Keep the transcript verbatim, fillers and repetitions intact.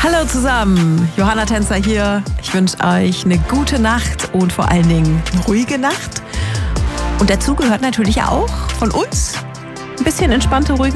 Hallo zusammen, Johanna Tänzer hier. Ich wünsche euch eine gute Nacht und vor allen Dingen eine ruhige Nacht. Und dazu gehört natürlich auch von uns ein bisschen entspannte, ruhige